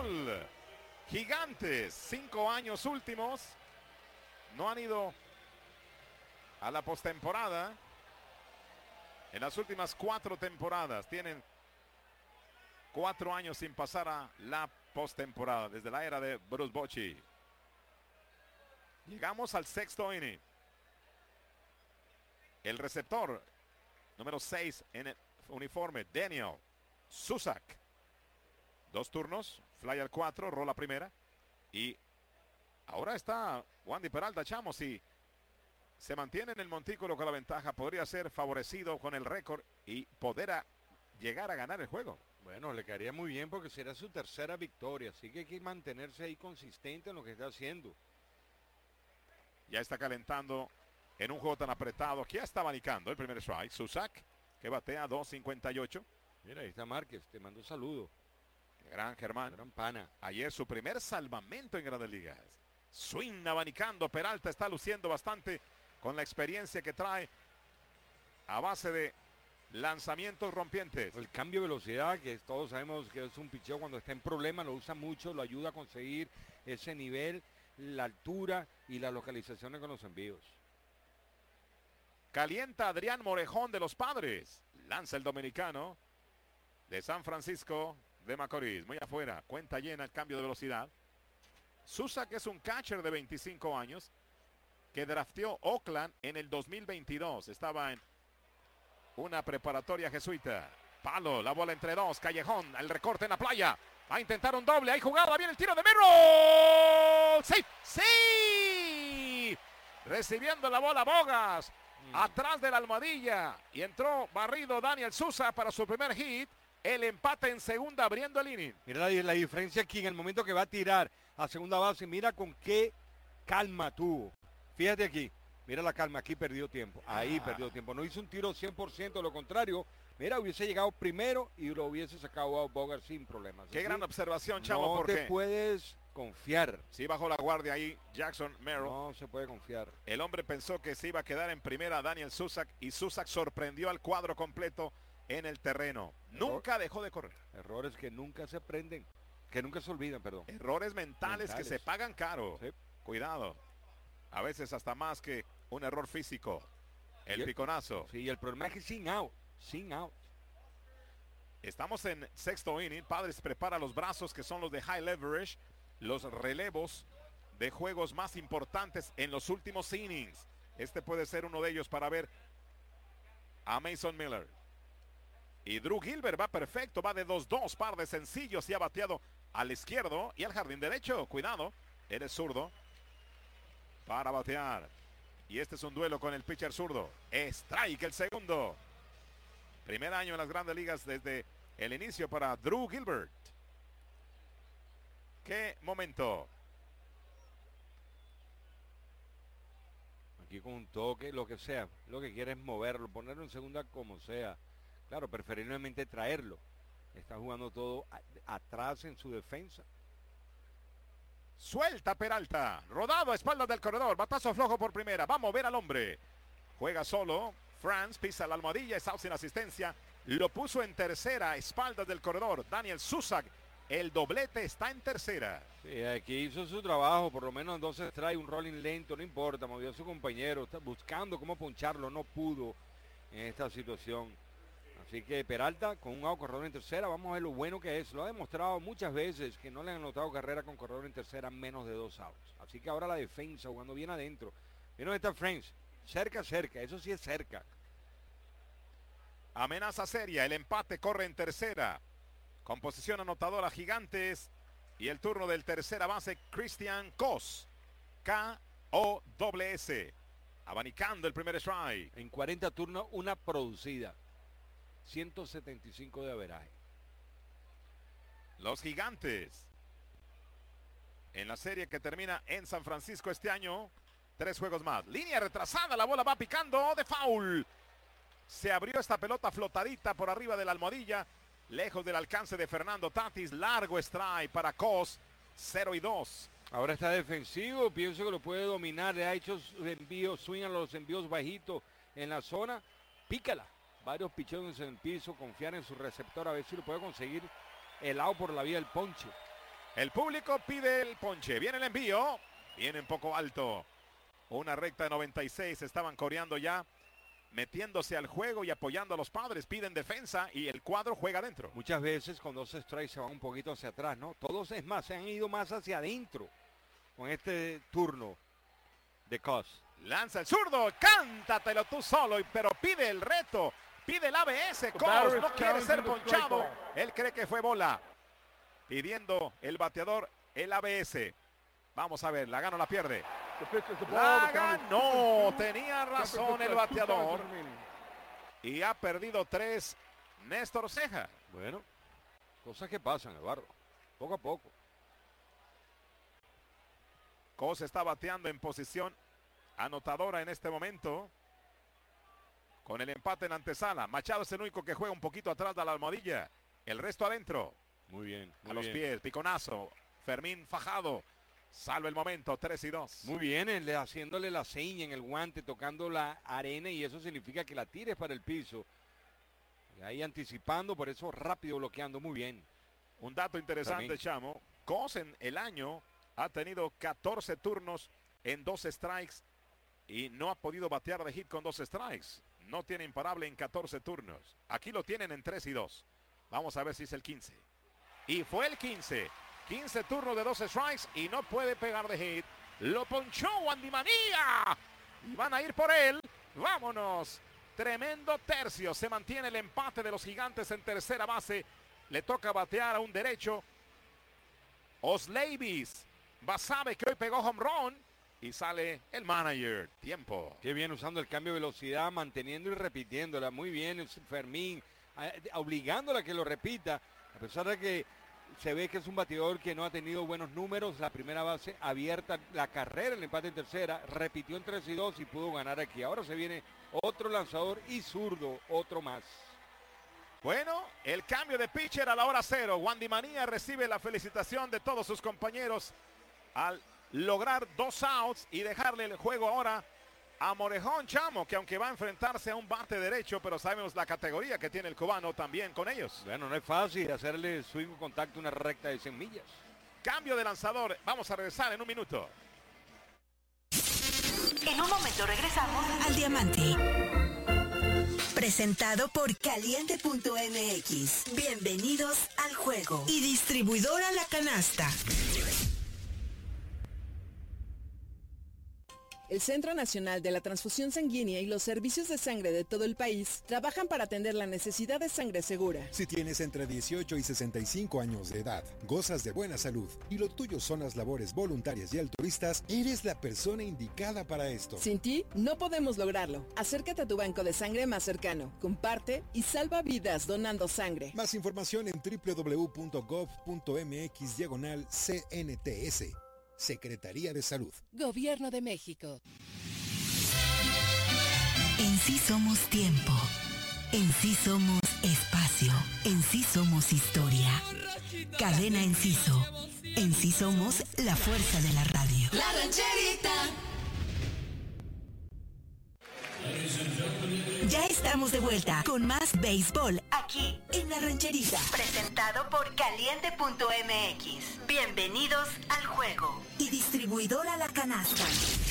Montreal. Gigantes, 5 años últimos. No han ido a la postemporada. En las últimas 4 temporadas tienen 4 años sin pasar a la postemporada desde la era de Bruce Bochy. Llegamos al sexto inning. El receptor número 6 en el uniforme, Daniel Susak. 2 turnos, fly al 4, rola primera. Y ahora está Wandy Peralta, chamo. Si se mantiene en el montículo con la ventaja, podría ser favorecido con el récord y poder llegar a ganar el juego. Bueno, le quedaría muy bien porque será su tercera victoria, así que hay que mantenerse ahí consistente en lo que está haciendo. Ya está calentando en un juego tan apretado que ya está abanicando el primer strike. Susak, que batea 2.58. Mira, ahí está Márquez, te mando saludo. Gran Germán. Gran pana. Ayer su primer salvamento en Grandes Ligas. Swing abanicando. Peralta está luciendo bastante con la experiencia que trae a base de lanzamientos rompientes. El cambio de velocidad, que todos sabemos que es un picheo cuando está en problema, lo usa mucho, lo ayuda a conseguir ese nivel, la altura y las localizaciones con los envíos. Calienta Adrián Morejón de los Padres. Lanza el dominicano de San Francisco de Macorís. Muy afuera. Cuenta llena el cambio de velocidad. Susak es un catcher de 25 años que drafteó Oakland en el 2022. Estaba en una preparatoria jesuita. Palo, la bola entre dos. Callejón, el recorte en la playa. Va a intentar un doble. Hay jugada. Viene el tiro de Merrill. ¡Sí! ¡Sí! Recibiendo la bola Bogas. Atrás de la almohadilla. Y entró barrido Daniel Souza para su primer hit. El empate en segunda abriendo el inning. Mira la diferencia aquí en el momento que va a tirar a segunda base. Mira con qué calma tuvo. Fíjate aquí. Mira la calma. Aquí perdió tiempo. Ahí perdió tiempo. No hizo un tiro 100%. Lo contrario. Mira, hubiese llegado primero y lo hubiese sacado a Bogart sin problemas. Qué gran observación, chavo. No porque te puedes confiar. Sí bajó la guardia ahí Jackson Merrill. No se puede confiar. El hombre pensó que se iba a quedar en primera Daniel Susak y Susak sorprendió al cuadro completo en el terreno. Nunca dejó de correr. Errores que nunca se aprenden, que nunca se olvidan, perdón. Errores mentales que se pagan caro. Sí. Cuidado. A veces hasta más que un error físico. El piconazo. Sí, el problema es que sin out. Estamos en sexto inning. Padres prepara los brazos que son los de high leverage. Los relevos de juegos más importantes en los últimos innings. Este puede ser uno de ellos para ver a Mason Miller. Y Drew Gilbert va perfecto, va de 2-2, par de sencillos y ha bateado al izquierdo y al jardín derecho. Cuidado, eres zurdo para batear. Y este es un duelo con el pitcher zurdo. Strike el segundo. Primer año en las Grandes Ligas desde el inicio para Drew Gilbert. ¡Qué momento! Aquí con un toque, lo que sea. Lo que quiere es moverlo, ponerlo en segunda como sea. Claro, preferiblemente traerlo. Está jugando todo atrás en su defensa. Suelta Peralta. Rodado a espaldas del corredor. Batazo flojo por primera. Va a mover al hombre. Juega solo. Franz pisa la almohadilla. Es out sin asistencia. Lo puso en tercera a espaldas del corredor. Daniel Susak. El doblete está en tercera. Sí, aquí hizo su trabajo. Por lo menos entonces trae un rolling lento. No importa. Movió a su compañero. Está buscando cómo poncharlo. No pudo en esta situación. Así que Peralta con un out, corredor en tercera, vamos a ver lo bueno que es. Lo ha demostrado muchas veces que no le han anotado carrera con corredor en tercera menos de 2 outs. Así que ahora la defensa jugando bien adentro. Mira dónde está Franks. Cerca, eso sí es cerca. Amenaza seria, el empate corre en tercera. Con posición anotadora Gigantes. Y el turno del tercera base Christian Kos. K-O-S-S. Abanicando el primer strike. En 40 turnos, una producida. 175 de averaje. Los Gigantes en la serie que termina en San Francisco este año. 3 juegos más. Línea retrasada, la bola va picando de foul. Se abrió esta pelota flotadita por arriba de la almohadilla. Lejos del alcance de Fernando Tatis. Largo strike para Kos. 0-2. Ahora está defensivo. Pienso que lo puede dominar. Le ha hecho envíos, swing a los envíos bajitos en la zona. Pícala. Varios pichones en el piso, confiar en su receptor, a ver si lo puede conseguir el out por la vía del ponche. El público pide el ponche. Viene el envío. Viene un poco alto. Una recta de 96. Estaban coreando ya. Metiéndose al juego y apoyando a los Padres. Piden defensa y el cuadro juega adentro. Muchas veces con 2 strikes se van un poquito hacia atrás, ¿no? Todos es más, se han ido más hacia adentro con este turno de Cos. Lanza el zurdo. Cántatelo tú solo. Pero pide el reto. Pide el ABS. Cos no quiere ser ponchado. Él cree que fue bola. Pidiendo el bateador el ABS. Vamos a ver, la gana o la pierde. La ganó. Tenía razón el bateador. Y ha perdido 3 Néstor Ceja. Bueno, cosas que pasan, Eduardo. Poco a poco. Cos está bateando en posición anotadora en este momento. Con el empate en antesala. Machado es el único que juega un poquito atrás de la almohadilla. El resto adentro. Muy bien. A los pies, piconazo. Fermín Fajado. Salva el momento, 3-2. Muy bien, haciéndole la seña en el guante, tocando la arena y eso significa que la tires para el piso. Y ahí anticipando, por eso rápido bloqueando, muy bien. Un dato interesante, Fermín. Chamo. Cos en el año ha tenido 14 turnos en 2 strikes y no ha podido batear de hit con 2 strikes. No tiene imparable en 14 turnos. Aquí lo tienen en 3-2. Vamos a ver si es el 15. Y fue el 15. 15 turnos de 2 strikes y no puede pegar de hit. Lo ponchó Wandy Manía. Y van a ir por él. Vámonos. Tremendo tercio. Se mantiene el empate de los Gigantes en tercera base. Le toca batear a un derecho. Osleivis. Basabe que hoy pegó home run. Y sale el manager. Tiempo. Qué bien usando el cambio de velocidad, manteniendo y repitiéndola. Muy bien Fermín. Obligándola a que lo repita. A pesar de que se ve que es un bateador que no ha tenido buenos números. La primera base abierta, la carrera, el empate en tercera, repitió en 3-2 y pudo ganar aquí. Ahora se viene otro lanzador y zurdo, otro más. Bueno, el cambio de pitcher a la hora 0. Wandy Manía recibe la felicitación de todos sus compañeros al lograr 2 outs y dejarle el juego ahora a Morejón Chamo, que aunque va a enfrentarse a un bate derecho, pero sabemos la categoría que tiene el cubano también con ellos. Bueno, no es fácil hacerle swing o contacto una recta de 100 millas. Cambio de lanzador. Vamos a regresar en un minuto. En un momento regresamos al Diamante. Presentado por Caliente.mx. Bienvenidos al juego. Y distribuidora La Canasta. El Centro Nacional de la Transfusión Sanguínea y los servicios de sangre de todo el país trabajan para atender la necesidad de sangre segura. Si tienes entre 18 y 65 años de edad, gozas de buena salud y lo tuyo son las labores voluntarias y altruistas, eres la persona indicada para esto. Sin ti, no podemos lograrlo. Acércate a tu banco de sangre más cercano, comparte y salva vidas donando sangre. Más información en www.gov.mx/CNTS. Secretaría de Salud. Gobierno de México. En sí somos tiempo. En sí somos espacio. En sí somos historia. Cadena Enciso. En sí somos la fuerza de la radio. La Rancherita. Ya estamos de vuelta con más béisbol aquí en La Rancherita. Presentado por Caliente.mx. Bienvenidos al juego. Y distribuidora La Canasta.